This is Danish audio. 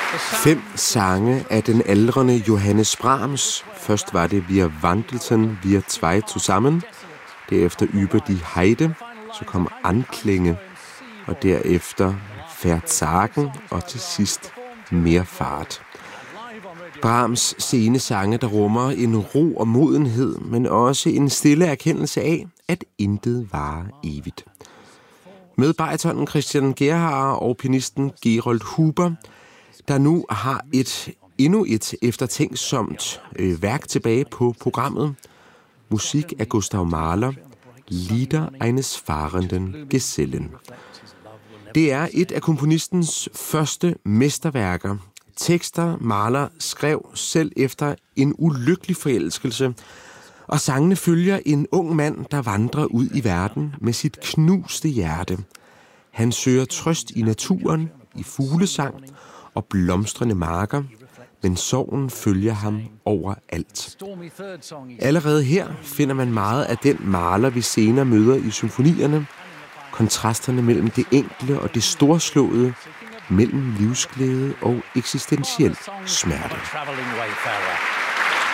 5 sange af den aldrende Johannes Brahms. Først var det Wir wandelten, wir zwei zusammen. Derefter Über die Heide. Så kom Anklänge. Og derefter Verzagen. Og til sidst Mehr Fahrt. Brahms sene sange, der rummer en ro og modenhed, men også en stille erkendelse af, at intet varer evigt. Med baritonen Christian Gerhaher og pianisten Gerold Huber, der nu har endnu et eftertænksomt værk tilbage på programmet. Musik af Gustav Mahler, Lieder eines fahrenden Gesellen. Det er et af komponistens første mesterværker. Tekster Mahler skrev selv efter en ulykkelig forelskelse, og sangene følger en ung mand, der vandrer ud i verden med sit knuste hjerte. Han søger trøst i naturen, i fuglesang og blomstrende marker, men sorgen følger ham overalt. Allerede her finder man meget af den Mahler, vi senere møder i symfonierne. Kontrasterne mellem det enkle og det storslåede, mellem livsglæde og eksistentiel smerte.